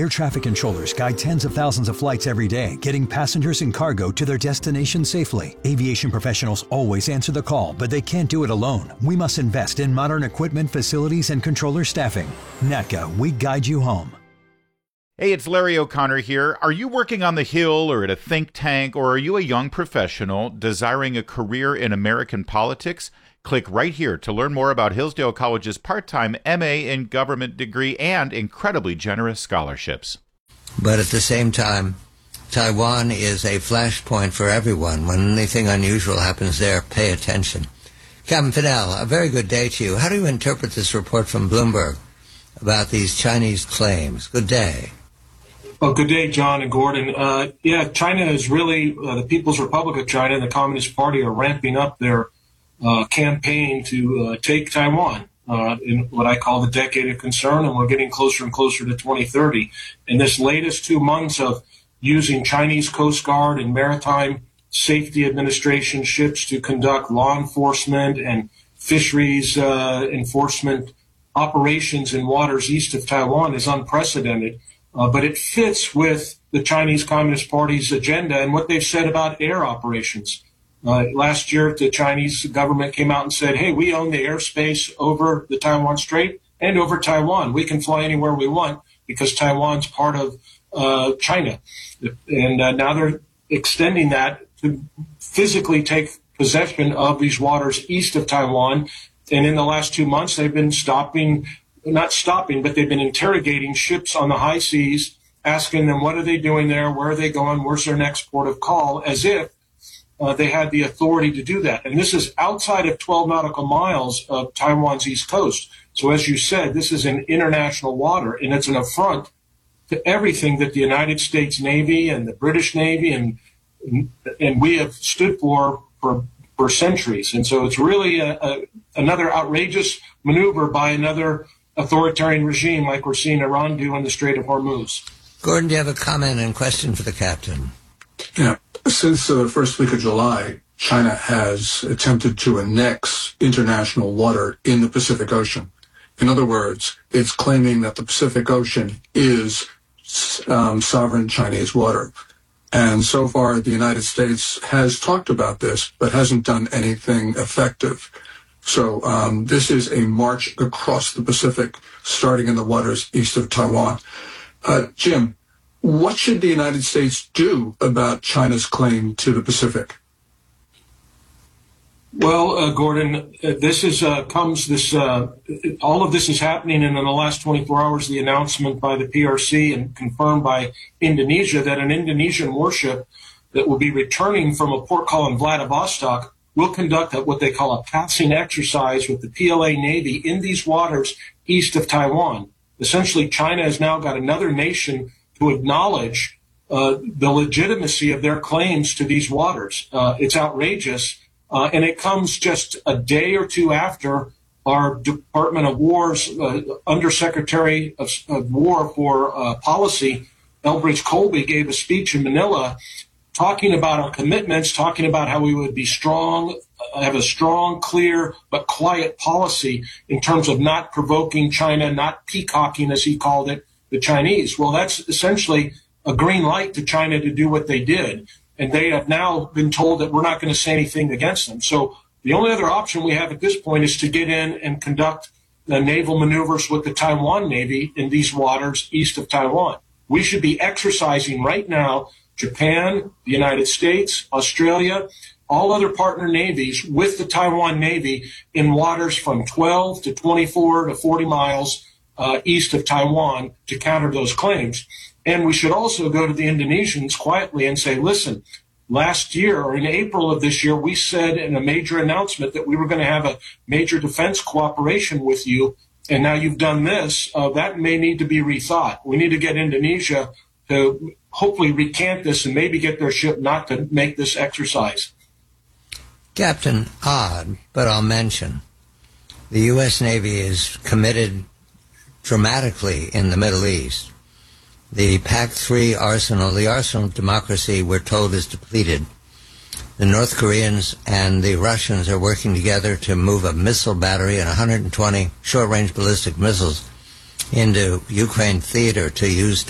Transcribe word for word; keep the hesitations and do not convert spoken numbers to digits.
Air traffic controllers guide tens of thousands of flights every day, getting passengers and cargo to their destination safely. Aviation professionals always answer the call, but they can't do it alone. We must invest in modern equipment, facilities, and controller staffing. N A T C A, we guide you home. Hey, it's Larry O'Connor here. Are you working on the Hill or at a think tank, or are you a young professional desiring a career in American politics? Click right here to learn more about Hillsdale College's part-time M A in government degree and incredibly generous scholarships. But at the same time, Taiwan is a flashpoint for everyone. When anything unusual happens there, pay attention. Captain Fidel, a very good day to you. How do you interpret this report from Bloomberg about these Chinese claims? Good day. Well, good day, John and Gordon. Uh, yeah, China is really, uh, the People's Republic of China and the Communist Party are ramping up their uh, campaign to uh, take Taiwan uh, in what I call the decade of concern, and we're getting closer and closer to twenty thirty. In this latest two months of using Chinese Coast Guard and Maritime Safety Administration ships to conduct law enforcement and fisheries uh, enforcement operations in waters east of Taiwan is unprecedented. Uh, but it fits with the Chinese Communist Party's agenda and what they've said about air operations. Uh, last year, the Chinese government came out and said, hey, we own the airspace over the Taiwan Strait and over Taiwan. We can fly anywhere we want because Taiwan's part of uh, China. And uh, now they're extending that to physically take possession of these waters east of Taiwan. And in the last two months, they've been stopping not stopping, but they've been interrogating ships on the high seas, asking them what are they doing there, where are they going, where's their next port of call, as if uh, they had the authority to do that. And this is outside of twelve nautical miles of Taiwan's east coast. So as you said, this is an international water, and it's an affront to everything that the United States Navy and the British Navy and and we have stood for for, for centuries. And so it's really a, a, another outrageous maneuver by another authoritarian regime like we're seeing Iran do in the Strait of Hormuz. Gordon, do you have a comment and question for the captain? Yeah. Since uh, the first week of July, China has attempted to annex international water in the Pacific Ocean. In other words, it's claiming that the Pacific Ocean is um, sovereign Chinese water. And so far, the United States has talked about this, but hasn't done anything effective. So um, this is a march across the Pacific, starting in the waters east of Taiwan. Uh, Jim, what should the United States do about China's claim to the Pacific? Well, uh, Gordon, uh, this is uh, comes this uh, all of this is happening, and in the last twenty-four hours, the announcement by the P R C and confirmed by Indonesia that an Indonesian warship that will be returning from a port call in Vladivostok will conduct a, what they call a passing exercise with the P L A Navy in these waters east of Taiwan. Essentially, China has now got another nation to acknowledge uh, the legitimacy of their claims to these waters. Uh, it's outrageous, uh, and it comes just a day or two after our Department of War's uh, Undersecretary of, of War for uh, Policy, Elbridge Colby, gave a speech in Manila talking about our commitments, talking about how we would be strong, uh, have a strong, clear, but quiet policy in terms of not provoking China, not peacocking, as he called it, the Chinese. Well, that's essentially a green light to China to do what they did. And they have now been told that we're not going to say anything against them. So the only other option we have at this point is to get in and conduct the naval maneuvers with the Taiwan Navy in these waters east of Taiwan. We should be exercising right now Japan, the United States, Australia, all other partner navies with the Taiwan Navy in waters from twelve to twenty-four to forty miles uh, east of Taiwan to counter those claims. And we should also go to the Indonesians quietly and say, listen, last year or in April of this year, we said in a major announcement that we were going to have a major defense cooperation with you. And now you've done this. Uh, that may need to be rethought. We need to get Indonesia to hopefully recant this and maybe get their ship not to make this exercise. Captain, odd, but I'll mention, the U S Navy is committed dramatically in the Middle East. The PAC three arsenal, the arsenal of democracy, we're told, is depleted. The North Koreans and the Russians are working together to move a missile battery and one hundred twenty short-range ballistic missiles into Ukraine theater to use